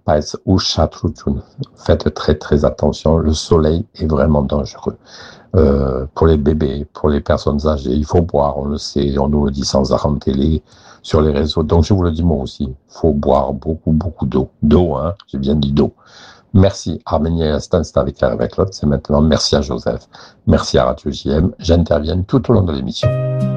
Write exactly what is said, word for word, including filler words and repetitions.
ou Chatruchun. Faites très très attention, le soleil est vraiment dangereux. Euh, pour les bébés, pour les personnes âgées, il faut boire, on le sait, on nous le dit sans arrêt en télé, sur les réseaux. Donc je vous le dis moi aussi, il faut boire beaucoup beaucoup d'eau. D'eau, hein, j'ai bien dit d'eau. Merci Arménie et Astin, c'est avec avec l'autre, c'est maintenant. Merci à Joseph, merci à Radio J M. J'interviens tout au long de l'émission.